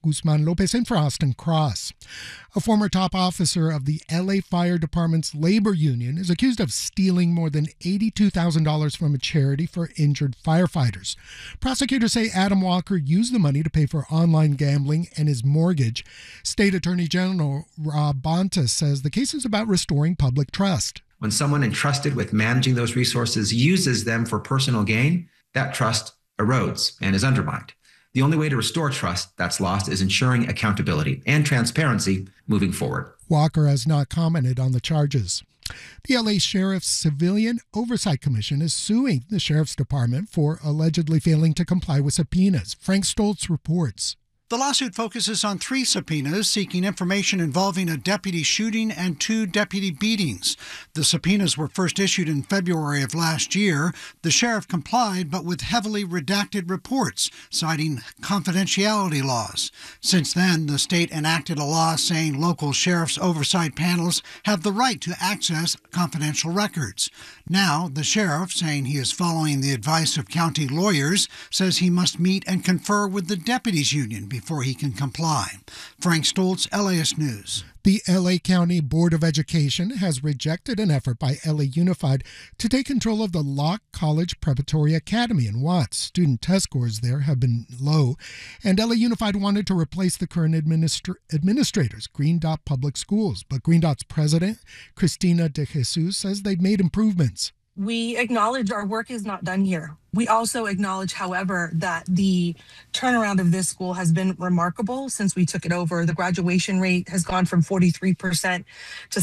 Guzman Lopez in for Austin Cross. A former top officer of the LA Fire Department's labor union is accused of stealing more than $82,000 from a charity for injured firefighters. Prosecutors say Adam Walker used the money to pay for online gambling and his mortgage. State Attorney General Rob Bonta says the case is about restoring public trust. When someone entrusted with managing those resources uses them for personal gain, that trust erodes and is undermined. The only way to restore trust that's lost is ensuring accountability and transparency moving forward. Walker has not commented on the charges. The LA Sheriff's Civilian Oversight Commission is suing the Sheriff's Department for allegedly failing to comply with subpoenas. Frank Stoltz reports. The lawsuit focuses on 3 subpoenas seeking information involving a deputy shooting and 2 deputy beatings. The subpoenas were first issued in February of last year. The sheriff complied, but with heavily redacted reports, citing confidentiality laws. Since then, the state enacted a law saying local sheriff's oversight panels have the right to access confidential records. Now, the sheriff, saying he is following the advice of county lawyers, says he must meet and confer with the deputies union before he can comply. Frank Stoltz, LAist News. The LA County Board of Education has rejected an effort by LA Unified to take control of the Locke College Preparatory Academy in Watts. Student test scores there have been low, and LA Unified wanted to replace the current administrators, Green Dot Public Schools. But Green Dot's president, Cristina De Jesus, says they've made improvements. We acknowledge our work is not done here. We also acknowledge, however, that the turnaround of this school has been remarkable since we took it over. The graduation rate has gone from 43% to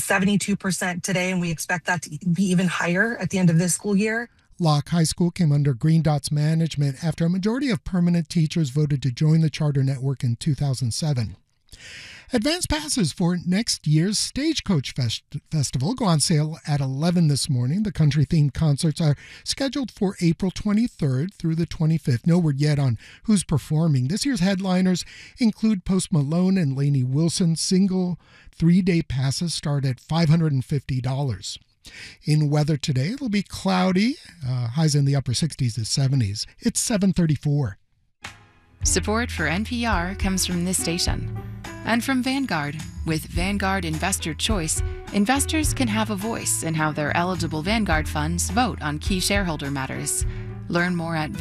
72% today, and we expect that to be even higher at the end of this school year. Locke High School came under Green Dot's management after a majority of permanent teachers voted to join the charter network in 2007. Advance passes for next year's Stagecoach Festival go on sale at 11 this morning. The country-themed concerts are scheduled for April 23rd through the 25th. No word yet on who's performing. This year's headliners include Post Malone and Lainey Wilson. Single 3-day passes start at $550. In weather today, it'll be cloudy, highs in the upper 60s to 70s. It's 7:34. Support for NPR comes from this station and from Vanguard. With Vanguard Investor Choice, investors can have a voice in how their eligible Vanguard funds vote on key shareholder matters. Learn more at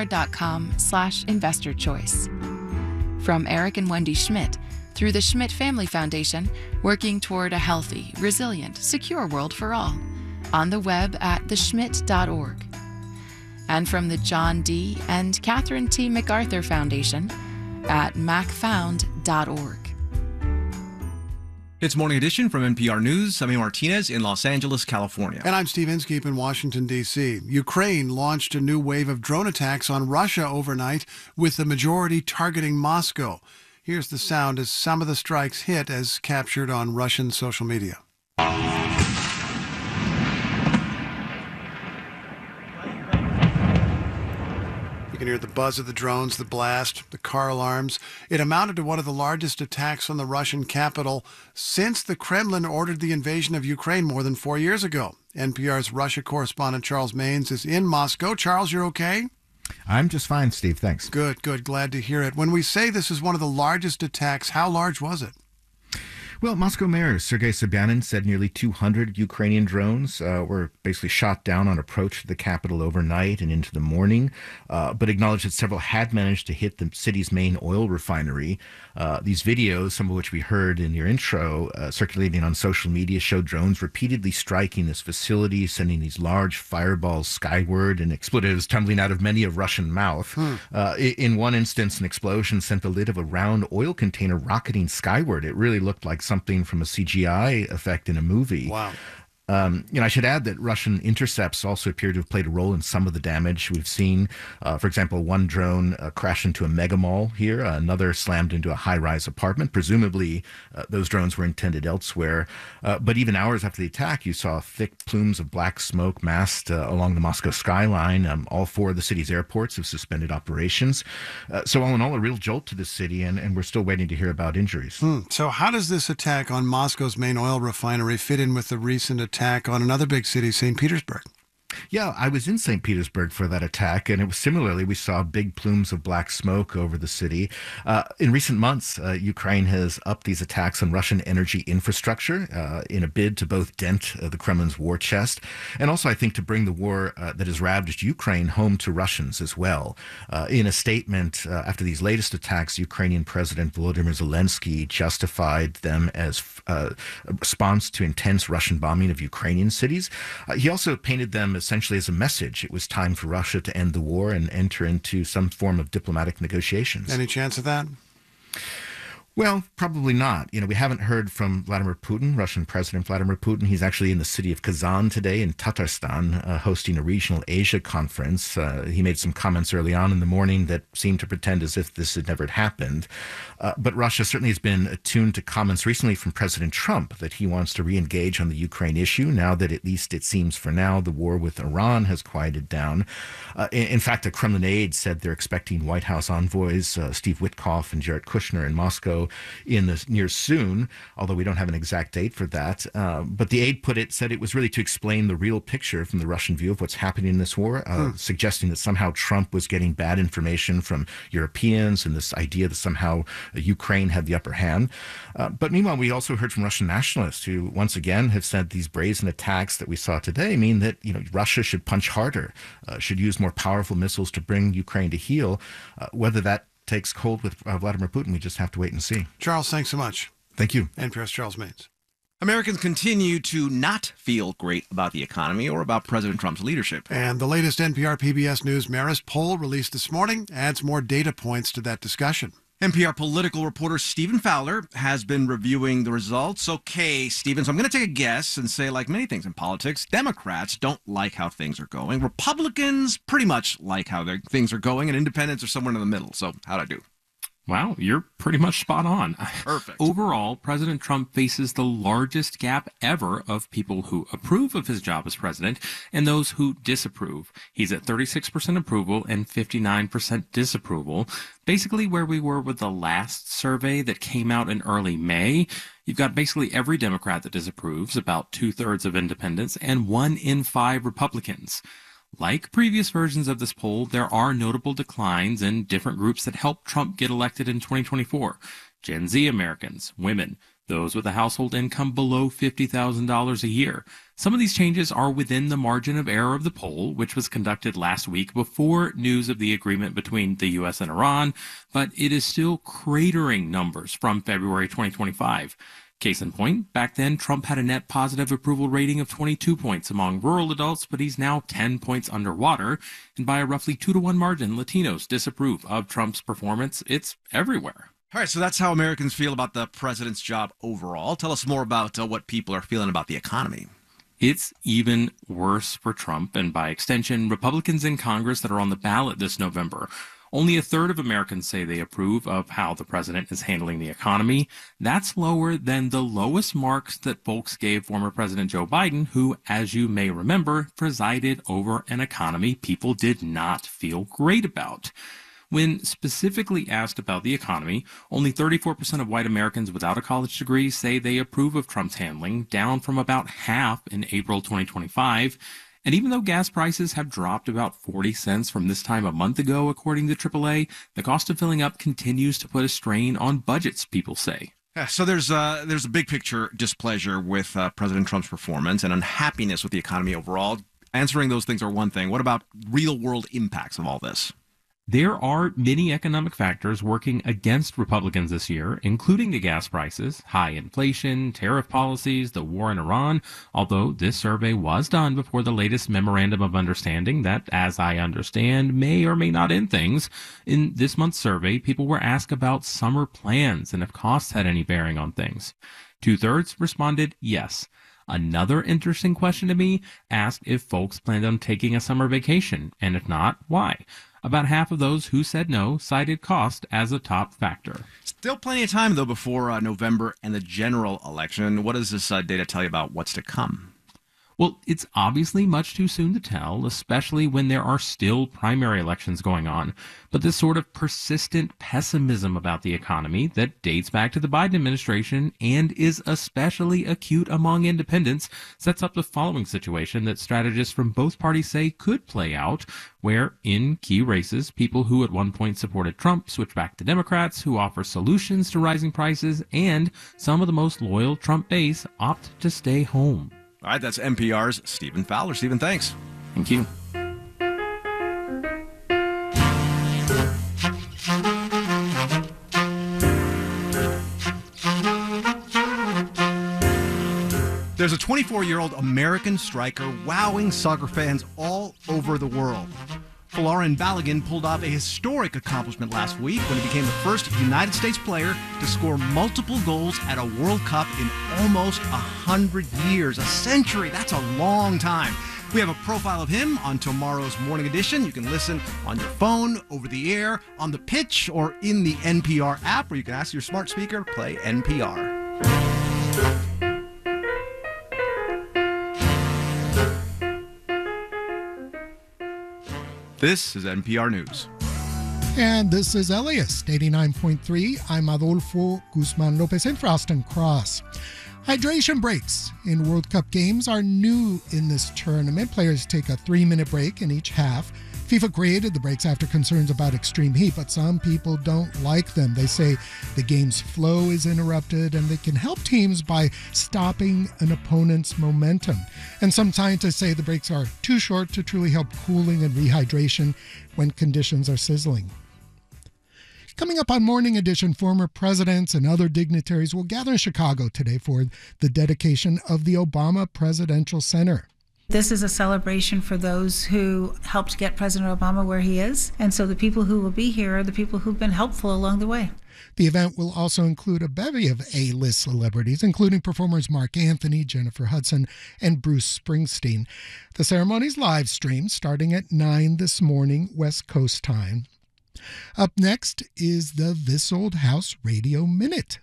vanguard.com/investorchoice. From Eric and Wendy Schmidt, through the Schmidt Family Foundation, working toward a healthy, resilient, secure world for all. On the web at theschmidt.org. And from the John D. and Catherine T. MacArthur Foundation at macfound.org. It's Morning Edition from NPR News. I'm Martinez in Los Angeles, California. And I'm Steve Inskeep in Washington, D.C. Ukraine launched a new wave of drone attacks on Russia overnight, with the majority targeting Moscow. Here's the sound as some of the strikes hit, as captured on Russian social media. You can hear the buzz of the drones, the blast, the car alarms. It amounted to one of the largest attacks on the Russian capital since the Kremlin ordered the invasion of Ukraine more than 4 years ago. NPR's Russia correspondent Charles Maynes is in Moscow. Charles, you're okay? I'm just fine, Steve. Thanks. Good. Glad to hear it. When we say this is one of the largest attacks, how large was it? Well, Moscow Mayor Sergei Sobyanin said nearly 200 Ukrainian drones were basically shot down on approach to the capital overnight and into the morning, but acknowledged that several had managed to hit the city's main oil refinery. These videos, some of which we heard in your intro, circulating on social media, showed drones repeatedly striking this facility, sending these large fireballs skyward and expletives tumbling out of many a Russian mouth. In one instance, an explosion sent the lid of a round oil container rocketing skyward. It really looked like something from a CGI effect in a movie. Wow. I should add that Russian intercepts also appear to have played a role in some of the damage we've seen. For example, one drone crashed into a mega mall here. Another slammed into a high-rise apartment. Presumably, those drones were intended elsewhere. But even hours after the attack, you saw thick plumes of black smoke massed along the Moscow skyline. All 4 of the city's airports have suspended operations. So all in all, a real jolt to the city, and we're still waiting to hear about injuries. So how does this attack on Moscow's main oil refinery fit in with the recent attack on another big city, St. Petersburg? Yeah, I was in St. Petersburg for that attack, and it was similarly, we saw big plumes of black smoke over the city. In recent months, Ukraine has upped these attacks on Russian energy infrastructure in a bid to both dent the Kremlin's war chest, and also, I think, to bring the war that has ravaged Ukraine home to Russians as well. In a statement after these latest attacks, Ukrainian President Volodymyr Zelensky justified them as a response to intense Russian bombing of Ukrainian cities. He also painted them essentially as a message. It was time for Russia to end the war and enter into some form of diplomatic negotiations. Any chance of that? Well, probably not. We haven't heard from Vladimir Putin, Russian President Vladimir Putin. He's actually in the city of Kazan today in Tatarstan, hosting a regional Asia conference. He made some comments early on in the morning that seemed to pretend as if this had never happened. But Russia certainly has been attuned to comments recently from President Trump that he wants to re-engage on the Ukraine issue now that, at least it seems for now, the war with Iran has quieted down. In fact, a Kremlin aide said they're expecting White House envoys Steve Witkoff and Jared Kushner in Moscow in the near soon, although we don't have an exact date for that. But the aide said it was really to explain the real picture from the Russian view of what's happening in this war, suggesting that somehow Trump was getting bad information from Europeans and this idea that somehow Ukraine had the upper hand. But meanwhile, we also heard from Russian nationalists who once again have said these brazen attacks that we saw today mean that Russia should punch harder, should use more powerful missiles to bring Ukraine to heel. Whether that takes hold with Vladimir Putin, we just have to wait and see. Charles, thanks so much. Thank you. NPR's Charles Maines. Americans continue to not feel great about the economy or about President Trump's leadership. And the latest NPR PBS News Marist poll released this morning adds more data points to that discussion. NPR political reporter Stephen Fowler has been reviewing the results. Okay, Stephen, so I'm going to take a guess and say, like many things in politics, Democrats don't like how things are going. Republicans pretty much like how things are going, and independents are somewhere in the middle. So how'd I do? Wow, you're pretty much spot on. Perfect. Overall, President Trump faces the largest gap ever of people who approve of his job as president and those who disapprove. He's at 36% approval and 59% disapproval, basically where we were with the last survey that came out in early May. You've got basically every Democrat that disapproves, about 2/3 of independents, and 1 in 5 Republicans. Like previous versions of this poll, there are notable declines in different groups that helped Trump get elected in 2024. Gen Z Americans, women, those with a household income below $50,000 a year. Some of these changes are within the margin of error of the poll, which was conducted last week before news of the agreement between the U.S. and Iran, but it is still cratering numbers from February 2025. Case in point, back then, Trump had a net positive approval rating of 22 points among rural adults, but he's now 10 points underwater. And by a roughly 2-to-1 margin, Latinos disapprove of Trump's performance. It's everywhere. All right, so that's how Americans feel about the president's job overall. Tell us more about what people are feeling about the economy. It's even worse for Trump, and by extension, Republicans in Congress that are on the ballot this November. Only 1/3 of Americans say they approve of how the president is handling the economy. That's lower than the lowest marks that folks gave former President Joe Biden, who, as you may remember, presided over an economy people did not feel great about. When specifically asked about the economy, only 34% of white Americans without a college degree say they approve of Trump's handling, down from about half in April 2025. And even though gas prices have dropped about 40 cents from this time a month ago, according to AAA, the cost of filling up continues to put a strain on budgets, people say. Yeah, so there's a big picture displeasure with President Trump's performance and unhappiness with the economy overall. Answering those things are one thing. What about real-world impacts of all this? There are many economic factors working against Republicans this year, including the gas prices, high inflation, tariff policies, the war in Iran, although this survey was done before the latest memorandum of understanding that, as I understand, may or may not end things. In this month's survey, people were asked about summer plans and if costs had any bearing on things. 2/3 responded yes. Another interesting question to me asked if folks planned on taking a summer vacation, and if not, why? About half of those who said no cited cost as a top factor. Still plenty of time, though, before November and the general election. What does this data tell you about what's to come? Well, it's obviously much too soon to tell, especially when there are still primary elections going on. But this sort of persistent pessimism about the economy that dates back to the Biden administration and is especially acute among independents sets up the following situation that strategists from both parties say could play out, where in key races, people who at one point supported Trump switch back to Democrats who offer solutions to rising prices, and some of the most loyal Trump base opt to stay home. All right, that's NPR's Stephen Fowler. Stephen, thanks. Thank you. There's a 24-year-old American striker wowing soccer fans all over the world. Folarin Balogun pulled off a historic accomplishment last week when he became the first United States player to score multiple goals at a World Cup in almost 100 years. A century, that's a long time. We have a profile of him on tomorrow's Morning Edition. You can listen on your phone, over the air, on the pitch, or in the NPR app, or you can ask your smart speaker to play NPR. This is NPR News. And this is Elias, 89.3. I'm Adolfo Guzman Lopez in Frost and Cross. Hydration breaks in World Cup games are new in this tournament. Players take a 3-minute break in each half. FIFA created the breaks after concerns about extreme heat, but some people don't like them. They say the game's flow is interrupted and they can help teams by stopping an opponent's momentum. And some scientists say the breaks are too short to truly help cooling and rehydration when conditions are sizzling. Coming up on Morning Edition, former presidents and other dignitaries will gather in Chicago today for the dedication of the Obama Presidential Center. This is a celebration for those who helped get President Obama where he is. And so the people who will be here are the people who've been helpful along the way. The event will also include a bevy of A-list celebrities, including performers Mark Anthony, Jennifer Hudson, and Bruce Springsteen. The ceremony's live streamed starting at 9 this morning, West Coast time. Up next is the This Old House Radio Minute.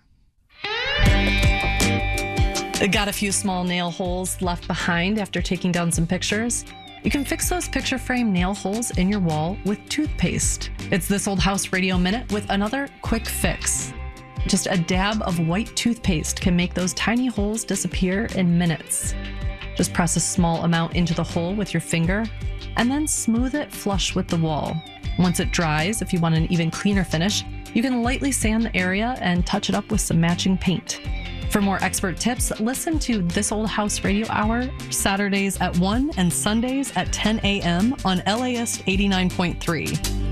It got a few small nail holes left behind after taking down some pictures. You can fix those picture frame nail holes in your wall with toothpaste. It's This Old House Radio Minute with another quick fix. Just a dab of white toothpaste can make those tiny holes disappear in minutes. Just press a small amount into the hole with your finger and then smooth it flush with the wall. Once it dries, if you want an even cleaner finish, you can lightly sand the area and touch it up with some matching paint. For more expert tips, listen to This Old House Radio Hour, Saturdays at 1 and Sundays at 10 a.m. on LAist 89.3.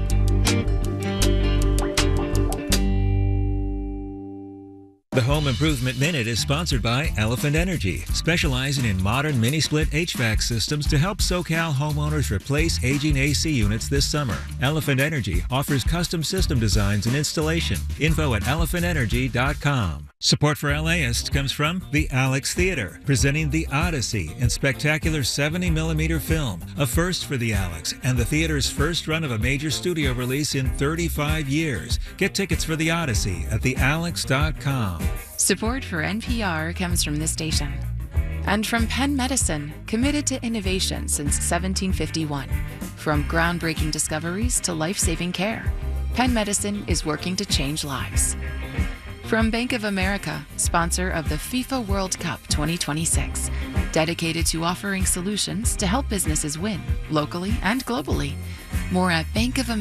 The Home Improvement Minute is sponsored by Elephant Energy, specializing in modern mini-split HVAC systems to help SoCal homeowners replace aging AC units this summer. Elephant Energy offers custom system designs and installation. Info at elephantenergy.com. Support for LAist comes from the Alex Theater, presenting The Odyssey in spectacular 70mm film, a first for the Alex, and the theater's first run of a major studio release in 35 years. Get tickets for The Odyssey at thealex.com. Support for NPR comes from this station. And from Penn Medicine, committed to innovation since 1751. From groundbreaking discoveries to life-saving care, Penn Medicine is working to change lives. From Bank of America, sponsor of the FIFA World Cup 2026, dedicated to offering solutions to help businesses win, locally and globally. More at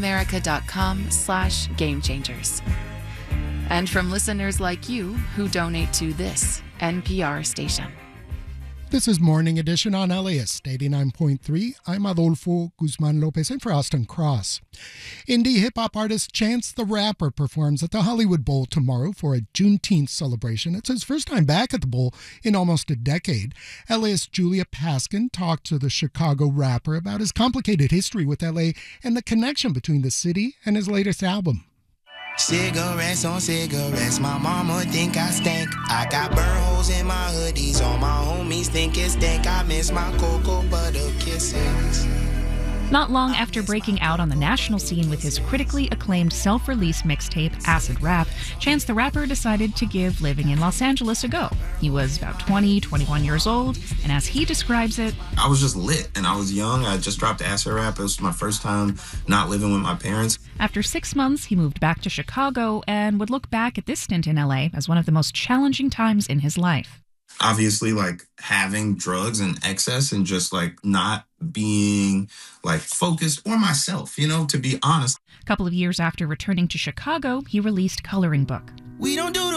bankofamerica.com/gamechangers. And from listeners like you who donate to this NPR station. This is Morning Edition on LAist 89.3. I'm Adolfo Guzman Lopez in for Austin Cross. Indie hip-hop artist Chance the Rapper performs at the Hollywood Bowl tomorrow for a Juneteenth celebration. It's his first time back at the Bowl in almost a decade. LAist Julia Paskin talked to the Chicago rapper about his complicated history with LA and the connection between the city and his latest album. Cigarettes on cigarettes, my mama think I stink. I got burn holes in my hoodies, all my homies think it stink. I miss my cocoa butter kisses. Not long after breaking out on the national scene with his critically acclaimed self-release mixtape, Acid Rap, Chance the Rapper decided to give living in Los Angeles a go. He was about 21 years old, and as he describes it, I was just lit, and I was young. I just dropped Acid Rap. It was my first time not living with my parents. After 6 months, he moved back to Chicago and would look back at this stint in LA as one of the most challenging times in his life. Obviously, like, having drugs and excess and just, like, not being, like, focused or myself, you know, to be honest. A couple of years after returning to Chicago, he released Coloring Book. We don't do